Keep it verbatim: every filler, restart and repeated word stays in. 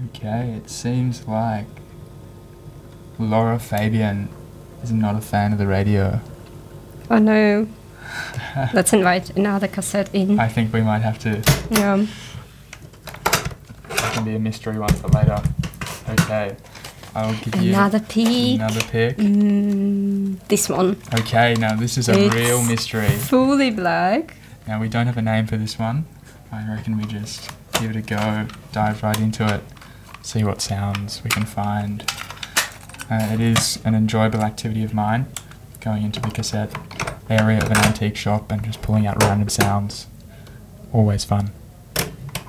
Okay, it seems like Laura Fabian is not a fan of the radio. Oh no. Let's invite another cassette in. I think we might have to. Yeah. It can be a mystery one for later. Okay, I'll give you Another pick. another pick. Mm, this one. Okay, now this is a It's real mystery. Fully black. Now we don't have a name for this one. I reckon we just give it a go, dive right into it, see what sounds we can find. Uh, it is an enjoyable activity of mine, going into the cassette area of an antique shop and just pulling out random sounds. Always fun.